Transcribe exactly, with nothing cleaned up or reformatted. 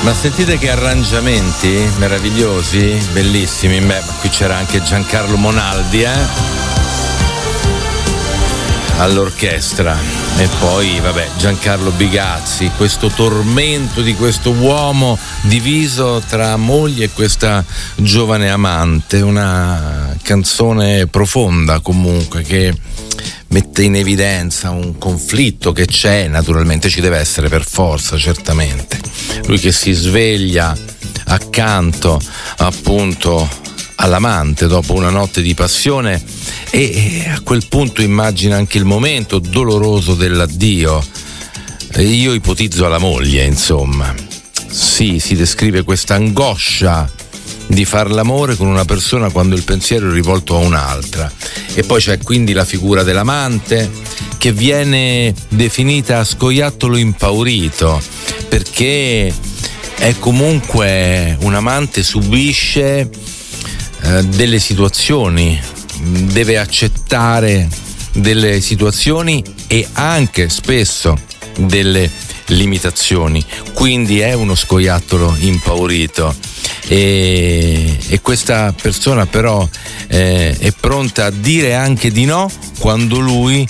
Ma sentite che arrangiamenti meravigliosi, bellissimi. Beh, ma qui c'era anche Giancarlo Monaldi, eh? All'orchestra. E poi, vabbè, Giancarlo Bigazzi, questo tormento di questo uomo diviso tra moglie e questa giovane amante. Una canzone profonda comunque, che mette in evidenza un conflitto che c'è, naturalmente ci deve essere per forza, certamente. Lui che si sveglia accanto appunto all'amante dopo una notte di passione e a quel punto immagina anche il momento doloroso dell'addio. Io ipotizzo alla moglie, insomma. Sì, si descrive questa angoscia di far l'amore con una persona quando il pensiero è rivolto a un'altra. E poi c'è quindi la figura dell'amante che viene definita scoiattolo impaurito, perché è comunque un amante, subisce eh, delle situazioni, deve accettare delle situazioni e anche spesso delle limitazioni, quindi è uno scoiattolo impaurito. E, e questa persona però eh, è pronta a dire anche di no quando lui